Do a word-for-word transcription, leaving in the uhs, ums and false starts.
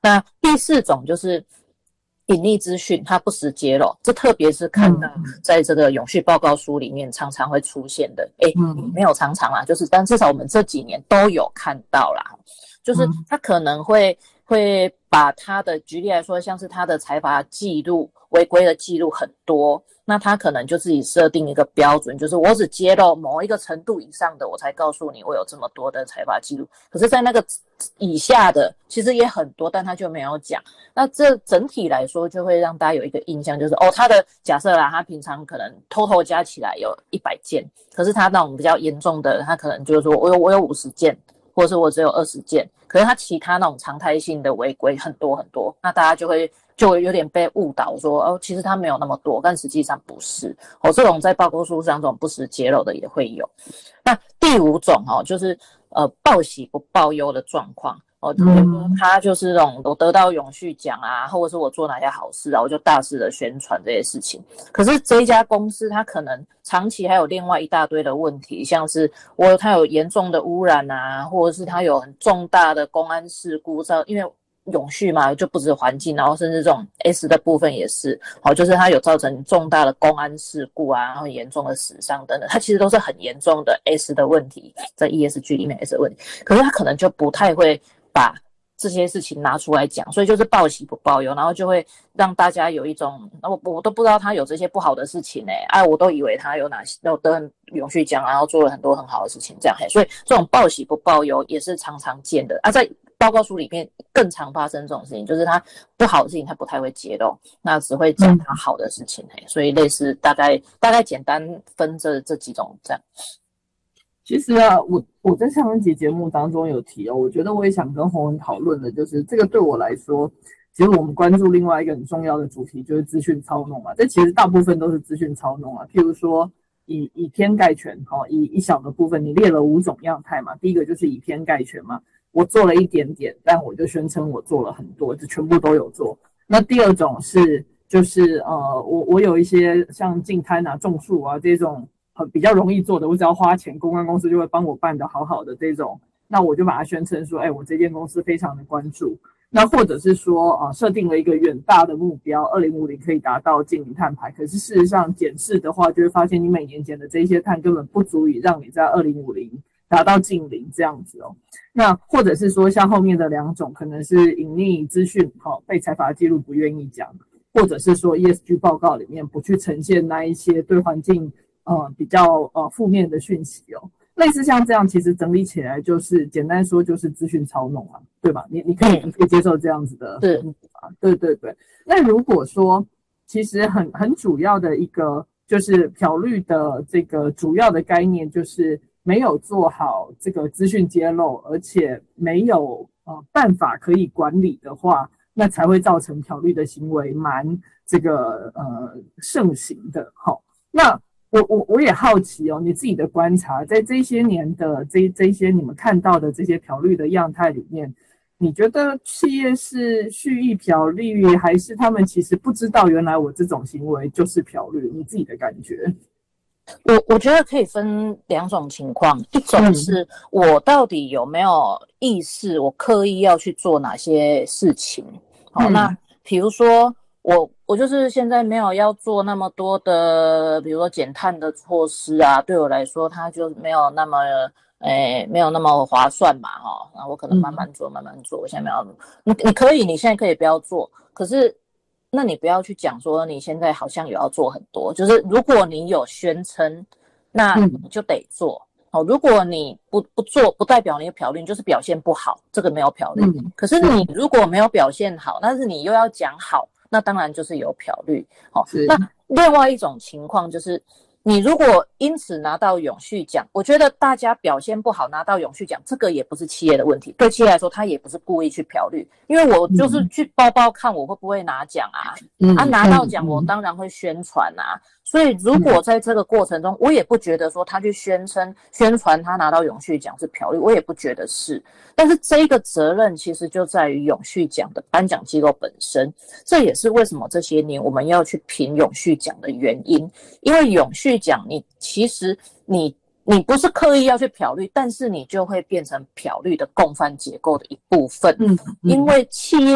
那第四种就是隐匿资讯，它不实揭露，这特别是看到在这个永续报告书里面常常会出现的。诶、嗯、没有常常啦，就是但至少我们这几年都有看到啦，就是他可能会会把他的，举例来说，像是他的财阀记录违规的记录很多，那他可能就自己设定一个标准，就是我只揭露某一个程度以上的，我才告诉你我有这么多的财阀记录。可是在那个以下的其实也很多，但他就没有讲。那这整体来说就会让大家有一个印象，就是哦，他的假设啦，他平常可能偷偷加起来有一百件，可是他那种比较严重的，他可能就是说我有我有五十件，或者是我只有二十件，可是他其他那种常态性的违规很多很多，那大家就会就会有点被误导说哦，其实他没有那么多，但实际上不是哦。这种在报告书上这种不实揭露的也会有。那第五种哦，就是呃报喜不报忧的状况哦，比如说他就是那种我得到永续奖啊，或者是我做哪些好事啊，我就大肆的宣传这些事情。可是这一家公司它可能长期还有另外一大堆的问题，像是我它有严重的污染啊，或者是它有很重大的公安事故，因为永续嘛，就不止环境，然后甚至这种 S 的部分也是，好，就是它有造成重大的公安事故啊，然后严重的死伤等等，它其实都是很严重的 S 的问题，在 E S G 里面 S 的问题，可是它可能就不太会把这些事情拿出来讲，所以就是报喜不报忧，然后就会让大家有一种我我都不知道他有这些不好的事情哎、欸，啊，我都以为他有哪些有得永续奖，然后做了很多很好的事情这样，嘿，所以这种报喜不报忧也是常常见的啊，在报告书里面更常发生这种事情，就是他不好的事情他不太会揭露，那只会讲他好的事情，嘿，所以类似大概大概简单分这这几种这样。 其实啊，我我在上一集节目当中有提哦，我觉得我也想跟洪文讨论的，就是这个对我来说，其实我们关注另外一个很重要的主题，就是资讯操弄啊。这其实大部分都是资讯操弄啊。譬如说以以偏概全，哈，以一小的部分，你列了五种样态嘛。第一个就是以偏概全嘛，我做了一点点，但我就宣称我做了很多，就全部都有做。那第二种是就是呃，我我有一些像净滩啊、种树啊这种。比较容易做的，我只要花钱，公关公司就会帮我办得好好的这种，那我就把它宣称说，哎，我这间公司非常的关注。那或者是说，啊、呃，设定了一个远大的目标，二零五零可以达到净零碳排，可是事实上检视的话，就会发现你每年减的这些碳根本不足以让你在二零五零达到净零这样子哦。那或者是说，像后面的两种，可能是隐匿资讯，好、哦、被财阀记录不愿意讲，或者是说 E S G 报告里面不去呈现那一些对环境。呃，比较呃负面的讯息哦，类似像这样，其实整理起来就是简单说就是资讯操弄啊，对吧？你你可以、嗯、你可以接受这样子的， 是啊，对对对。那如果说其实很很主要的一个就是漂绿的这个主要的概念就是没有做好这个资讯揭露，而且没有呃办法可以管理的话，那才会造成漂绿的行为蛮这个呃盛行的。好，那。我我我也好奇哦，你自己的观察，在这些年的这这些你们看到的这些漂绿的样态里面，你觉得企业是蓄意漂绿，还是他们其实不知道原来我这种行为就是漂绿？你自己的感觉？ 我我觉得可以分两种情况，一种是我到底有没有意识，我刻意要去做哪些事情。好，那比如说。我我就是现在没有要做那么多的，比如说减碳的措施啊，对我来说，它就没有那么，诶，没有那么划算嘛，哈、哦，那我可能慢慢做，嗯、慢慢做。我现在没有，你你可以，你现在可以不要做，可是，那你不要去讲说你现在好像有要做很多，就是如果你有宣称，那你就得做。哦，如果你不不做，不代表你的漂绿，你就是表现不好，这个没有漂绿。嗯、可是你如果没有表现好，但是你又要讲好。那当然就是有漂绿，哦。那另外一种情况就是，你如果因此拿到永续奖，我觉得大家表现不好拿到永续奖，这个也不是企业的问题。对企业来说，他也不是故意去漂绿，因为我就是去包包看我会不会拿奖啊，嗯、啊拿到奖我当然会宣传啊。所以如果在这个过程中，我也不觉得说他去宣称宣传他拿到永续奖是漂绿，我也不觉得是。但是这个责任其实就在于永续奖的颁奖机构本身，这也是为什么这些年我们要去评永续奖的原因。因为永续奖，你其实你你不是刻意要去漂绿，但是你就会变成漂绿的共犯结构的一部分。嗯，因为企业